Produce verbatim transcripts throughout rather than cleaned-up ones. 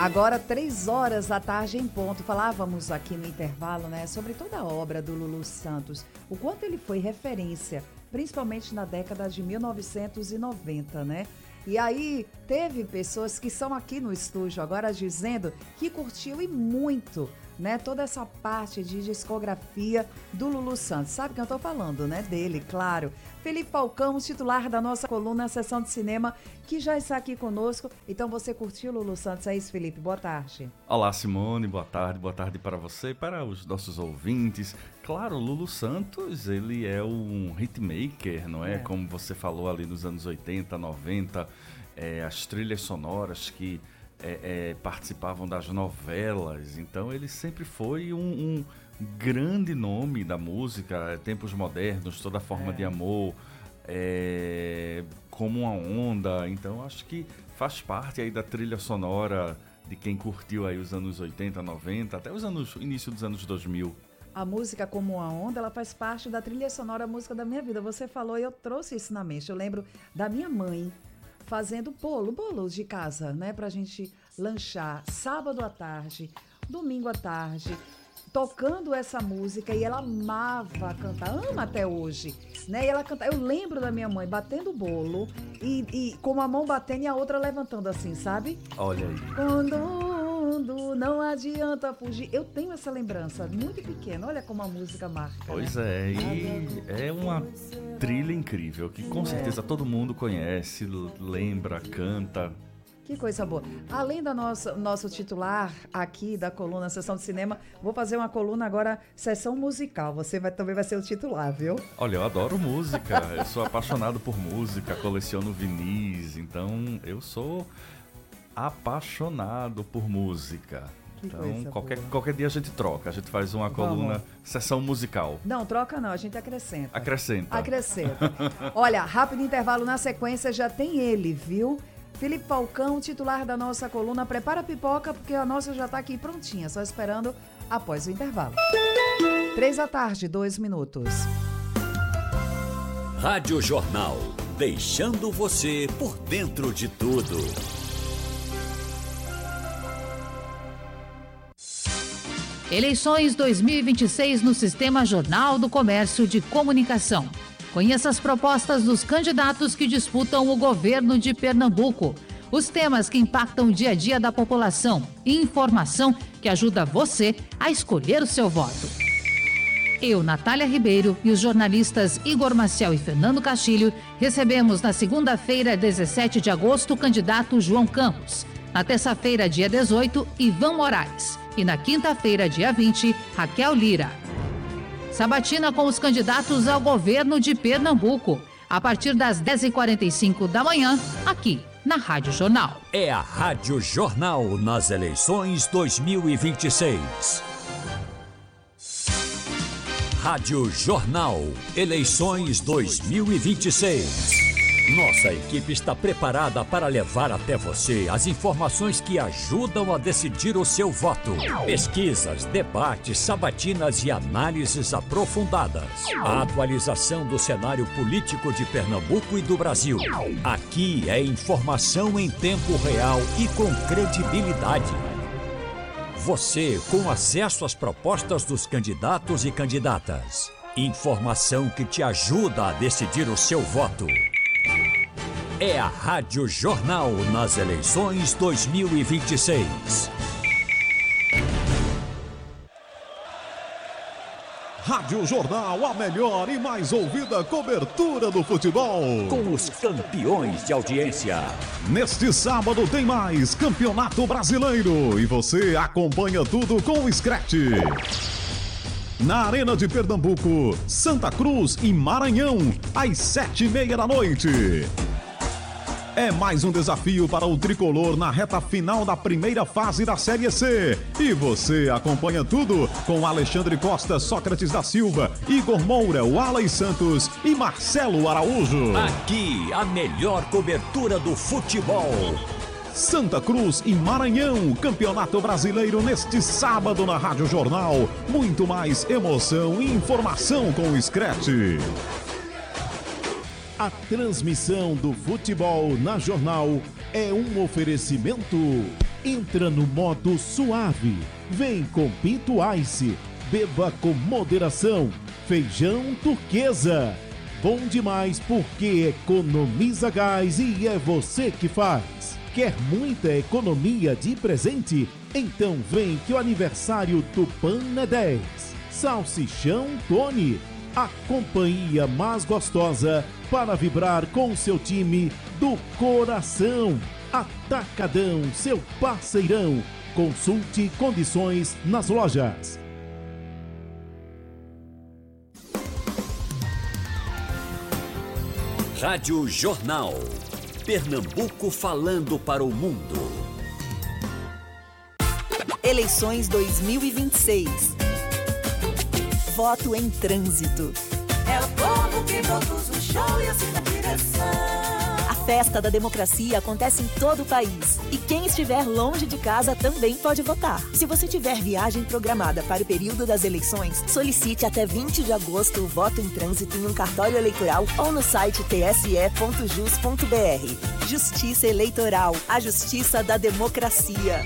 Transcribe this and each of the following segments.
Agora, três horas da tarde em ponto. Falávamos aqui no intervalo, né, sobre toda a obra do Lulu Santos, o quanto ele foi referência, principalmente na década de mil novecentos e noventa, né? E aí, teve pessoas que são aqui no estúdio agora dizendo que curtiu e muito, né, toda essa parte de discografia do Lulu Santos. Sabe quem eu tô falando, né? Dele, claro. Felipe Falcão, titular da nossa coluna Sessão de Cinema, que já está aqui conosco. Então você curtiu o Lulu Santos? É isso, Felipe? Boa tarde. Olá, Simone. Boa tarde. Boa tarde para você e para os nossos ouvintes. Claro, o Lulu Santos, ele é um hitmaker, não é? é? Como você falou ali nos anos oitenta, noventa, é, as trilhas sonoras que É, é, participavam das novelas, então ele sempre foi um, um grande nome da música, Tempos Modernos, Toda Forma é. de Amor, é, Como uma Onda, então acho que faz parte aí da trilha sonora de quem curtiu aí os anos oitenta, noventa, até os anos, início dos anos dois mil. A música Como uma Onda, ela faz parte da trilha sonora, a música da minha vida. Você falou e eu trouxe isso na mente. Eu lembro da minha mãe fazendo bolo, bolos de casa, né? Pra gente lanchar sábado à tarde, domingo à tarde, tocando essa música, e ela amava cantar, ama até hoje, né? E ela canta, eu lembro da minha mãe batendo o bolo e, e com uma mão batendo e a outra levantando assim, sabe? Olha aí. Quando não adianta fugir. Eu tenho essa lembrança muito pequena, olha como a música marca. Pois né? é, e é uma trilha incrível que com certeza todo mundo conhece, lembra, canta. Que coisa boa. Além da nossa nosso titular aqui da coluna Sessão de Cinema, vou fazer uma coluna agora, Sessão Musical. Você vai, também vai ser o titular, viu? Olha, eu adoro música, eu sou apaixonado por música, coleciono vinis, então eu sou apaixonado por música. Que então, qualquer, qualquer dia a gente troca, a gente faz uma coluna Vamos. Sessão musical. Não, troca não, a gente acrescenta. Acrescenta. Acrescenta. Olha, rápido intervalo, na sequência já tem ele, viu? Felipe Falcão, titular da nossa coluna. Prepara a pipoca, porque a nossa já tá aqui prontinha, só esperando após o intervalo. Três da tarde, dois minutos. Rádio Jornal, deixando você por dentro de tudo. Eleições dois mil e vinte e seis no Sistema Jornal do Comércio de Comunicação. Conheça as propostas dos candidatos que disputam o governo de Pernambuco. Os temas que impactam o dia a dia da população e informação que ajuda você a escolher o seu voto. Eu, Natália Ribeiro, e os jornalistas Igor Maciel e Fernando Castilho recebemos na segunda-feira, dezessete de agosto, o candidato João Campos. Na terça-feira, dia dezoito, Ivan Moraes. E na quinta-feira, dia vinte, Raquel Lira. Sabatina com os candidatos ao governo de Pernambuco, a partir das dez e quarenta e cinco da manhã, aqui na Rádio Jornal. É a Rádio Jornal nas eleições dois mil e vinte e seis. Rádio Jornal, eleições dois mil e vinte e seis. Nossa equipe está preparada para levar até você as informações que ajudam a decidir o seu voto. Pesquisas, debates, sabatinas e análises aprofundadas. A atualização do cenário político de Pernambuco e do Brasil. Aqui é informação em tempo real e com credibilidade. Você com acesso às propostas dos candidatos e candidatas. Informação que te ajuda a decidir o seu voto. É a Rádio Jornal nas eleições dois mil e vinte e seis. Rádio Jornal, a melhor e mais ouvida cobertura do futebol. Com os campeões de audiência. Neste sábado tem mais Campeonato Brasileiro e você acompanha tudo com o Scratch. Na Arena de Pernambuco, Santa Cruz e Maranhão, às sete e meia da noite. É mais um desafio para o tricolor na reta final da primeira fase da Série C. E você acompanha tudo com Alexandre Costa, Sócrates da Silva, Igor Moura, Wallace Santos e Marcelo Araújo. Aqui, a melhor cobertura do futebol. Santa Cruz e Maranhão, Campeonato Brasileiro neste sábado na Rádio Jornal. Muito mais emoção e informação com o Scratch. A transmissão do futebol na Jornal é um oferecimento entra no modo suave. Vem com Pinto Ice. Beba com moderação. Feijão turquesa. Bom demais porque economiza gás e é você que faz. Quer muita economia de presente? Então vem que o aniversário do Pan é dez. Salsichão Tony. A companhia mais gostosa para vibrar com seu time do coração. Atacadão, seu parceirão. Consulte condições nas lojas. Rádio Jornal. Pernambuco falando para o mundo. Eleições dois mil e vinte e seis. Voto em trânsito. É o povo que produz o show e assina a direção. A festa da democracia acontece em todo o país. E quem estiver longe de casa também pode votar. Se você tiver viagem programada para o período das eleições, solicite até vinte de agosto o voto em trânsito em um cartório eleitoral ou no site t s e ponto jus ponto b r. Justiça Eleitoral, a justiça da democracia.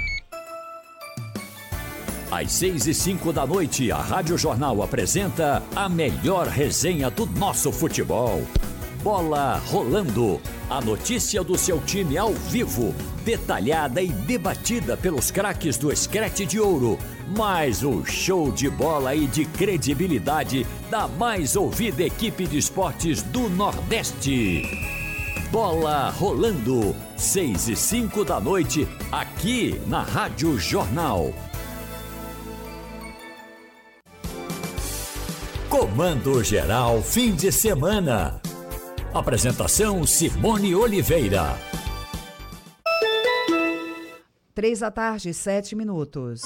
Às seis e cinco da noite, a Rádio Jornal apresenta a melhor resenha do nosso futebol. Bola Rolando. A notícia do seu time ao vivo, detalhada e debatida pelos craques do Scratch de Ouro. Mais um show de bola e de credibilidade da mais ouvida equipe de esportes do Nordeste. Bola Rolando. seis e cinco da noite, aqui na Rádio Jornal. Comando Geral fim de semana. Apresentação Simone Oliveira. Três da tarde, sete minutos.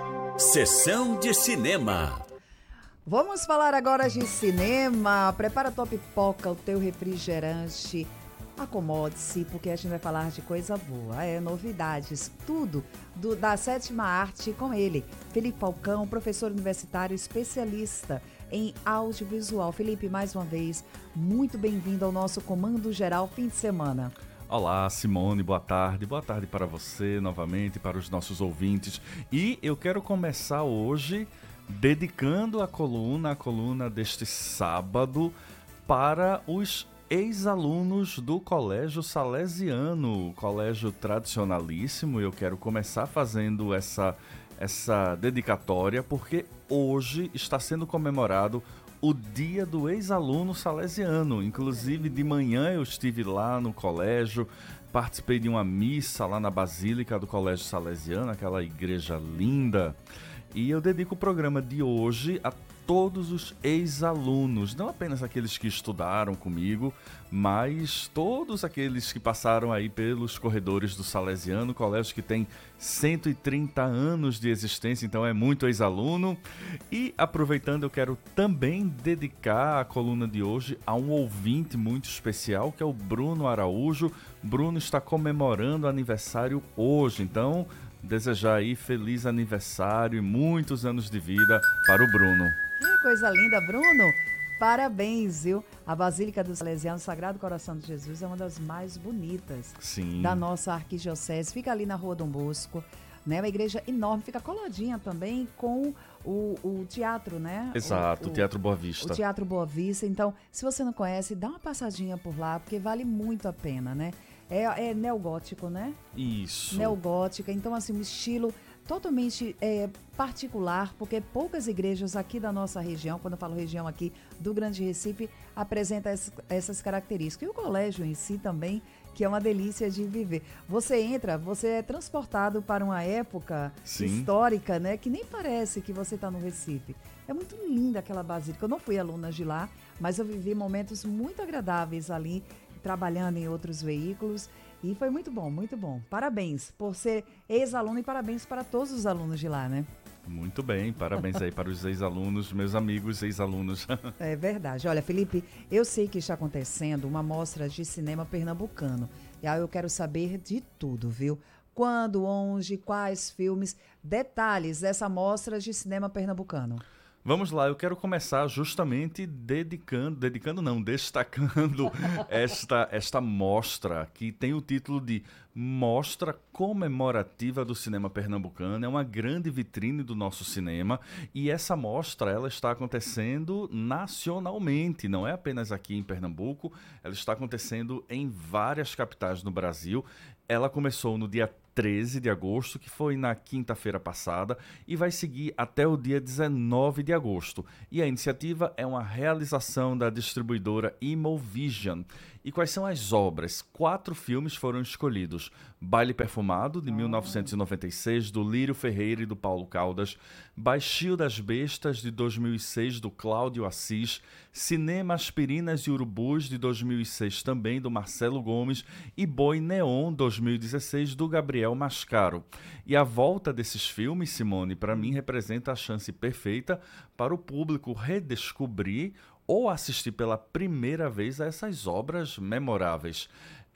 Sessão de cinema. Vamos falar agora de cinema. Prepara a tua pipoca, o teu refrigerante. Acomode-se, porque a gente vai falar de coisa boa. É, novidades, tudo do, da sétima arte com ele. Felipe Falcão, professor universitário especialista em audiovisual. Felipe, mais uma vez, muito bem-vindo ao nosso Comando Geral fim de semana. Olá, Simone, boa tarde. Boa tarde para você novamente, para os nossos ouvintes. E eu quero começar hoje dedicando a coluna, a coluna deste sábado, para os ex-alunos do Colégio Salesiano, colégio tradicionalíssimo. Eu quero começar fazendo essa, essa dedicatória porque hoje está sendo comemorado o dia do ex-aluno salesiano. Inclusive, de manhã eu estive lá no colégio, participei de uma missa lá na Basílica do Colégio Salesiano, aquela igreja linda. E eu dedico o programa de hoje a todos os ex-alunos, não apenas aqueles que estudaram comigo, mas todos aqueles que passaram aí pelos corredores do Salesiano, colégio que tem cento e trinta anos de existência, então é muito ex-aluno. E aproveitando, eu quero também dedicar a coluna de hoje a um ouvinte muito especial, que é o Bruno Araújo. Bruno está comemorando aniversário hoje, então desejar aí feliz aniversário e muitos anos de vida para o Bruno. Que coisa linda, Bruno! Parabéns, viu? A Basílica do Salesiano Sagrado Coração de Jesus é uma das mais bonitas Sim. da nossa arquidiocese. Fica ali na Rua Dom Bosco, né? Uma igreja enorme, fica coladinha também com o, o teatro, né? Exato, o, o Teatro Boa Vista. O Teatro Boa Vista. Então, se você não conhece, dá uma passadinha por lá, porque vale muito a pena, né? É, é neogótico, né? Isso. Neogótica, então assim, um estilo totalmente é, particular, porque poucas igrejas aqui da nossa região, quando eu falo região aqui do Grande Recife, apresenta essas, essas características. E o colégio em si também, que é uma delícia de viver. Você entra, você é transportado para uma época Sim. histórica, né? Que nem parece que você está no Recife. É muito linda aquela basílica. Eu não fui aluna de lá, mas eu vivi momentos muito agradáveis ali, trabalhando em outros veículos, e foi muito bom, muito bom. Parabéns por ser ex-aluno e parabéns para todos os alunos de lá, né? Muito bem, parabéns aí para os ex-alunos, meus amigos ex-alunos. É verdade. Olha, Felipe, eu sei que está acontecendo uma mostra de cinema pernambucano, e aí eu quero saber de tudo, viu? Quando, onde, quais filmes, detalhes dessa mostra de cinema pernambucano. Vamos lá, eu quero começar justamente dedicando, dedicando não, destacando esta, esta mostra que tem o título de mostra comemorativa do cinema pernambucano, é uma grande vitrine do nosso cinema, e essa mostra ela está acontecendo nacionalmente, não é apenas aqui em Pernambuco, ela está acontecendo em várias capitais no Brasil. Ela começou no dia treze de agosto, que foi na quinta-feira passada, e vai seguir até o dia dezenove de agosto. E a iniciativa é uma realização da distribuidora Imovision. E quais são as obras? Quatro filmes foram escolhidos. Baile Perfumado, de mil novecentos e noventa e seis, do Lírio Ferreira e do Paulo Caldas. Baixio das Bestas, de dois mil e seis, do Cláudio Assis. Cinema Aspirinas e Urubus, de dois mil e seis, também do Marcelo Gomes. E Boi Neon, dois mil e dezesseis, do Gabriel Mascaro. E a volta desses filmes, Simone, para mim representa a chance perfeita para o público redescobrir ou assistir pela primeira vez a essas obras memoráveis.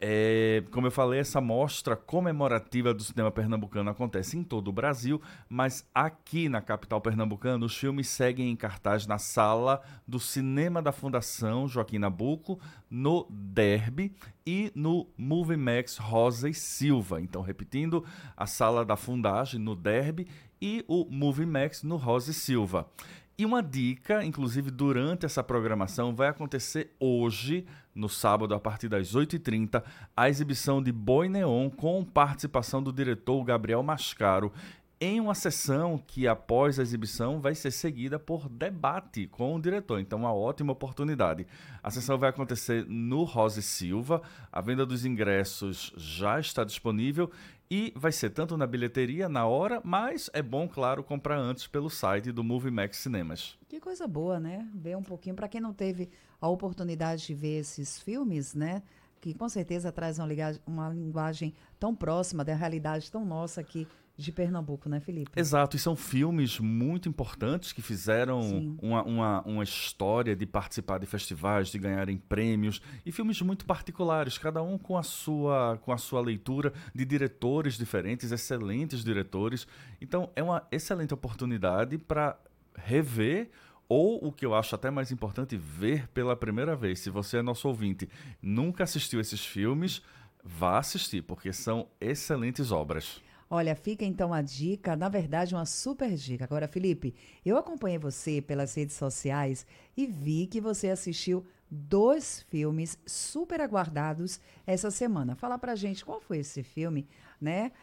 É, como eu falei, essa mostra comemorativa do cinema pernambucano acontece em todo o Brasil, mas aqui na capital pernambucana os filmes seguem em cartaz na sala do Cinema da Fundação Joaquim Nabuco, no Derby e no Movimax Rosa e Silva. Então, repetindo, a sala da Fundagem no Derby e o Movimax no Rosa e Silva. E uma dica, inclusive durante essa programação, vai acontecer hoje, no sábado, a partir das oito e trinta, a exibição de Boi Neon com participação do diretor Gabriel Mascaro, em uma sessão que, após a exibição, vai ser seguida por debate com o diretor. Então, uma ótima oportunidade. A sessão vai acontecer no Rosa e Silva, a venda dos ingressos já está disponível e vai ser tanto na bilheteria, na hora, mas é bom, claro, comprar antes pelo site do Movimax Cinemas. Que coisa boa, né? Ver um pouquinho, para quem não teve a oportunidade de ver esses filmes, né? Que com certeza traz uma, liga- uma linguagem tão próxima da realidade tão nossa aqui de Pernambuco, né, Felipe? Exato, e são filmes muito importantes que fizeram uma, uma, uma história de participar de festivais, de ganharem prêmios, e filmes muito particulares, cada um com a sua, com a sua leitura de diretores diferentes, excelentes diretores. Então é uma excelente oportunidade para rever, ou o que eu acho até mais importante, ver pela primeira vez. Se você é nosso ouvinte, nunca assistiu esses filmes, vá assistir, porque são excelentes obras. Olha, fica então a dica, na verdade uma super dica. Agora, Felipe, eu acompanhei você pelas redes sociais e vi que você assistiu dois filmes super aguardados essa semana. Fala pra gente qual foi esse filme, né?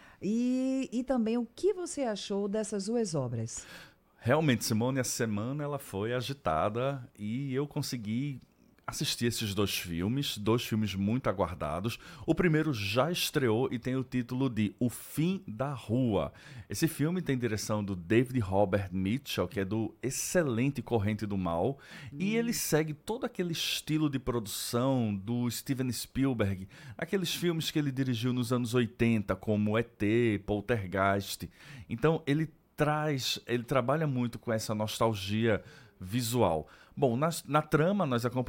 E, e também o que você achou dessas duas obras. Realmente, Simone, a semana ela foi agitada e eu consegui assistir esses dois filmes, dois filmes muito aguardados. O primeiro já estreou e tem o título de O Fim da Rua. Esse filme tem direção do David Robert Mitchell, que é do excelente Corrente do Mal, hum. e ele segue todo aquele estilo de produção do Steven Spielberg, aqueles filmes que ele dirigiu nos anos oitenta, como E T, Poltergeist. Então ele traz, ele trabalha muito com essa nostalgia visual. Bom, na, na trama nós acompanhamos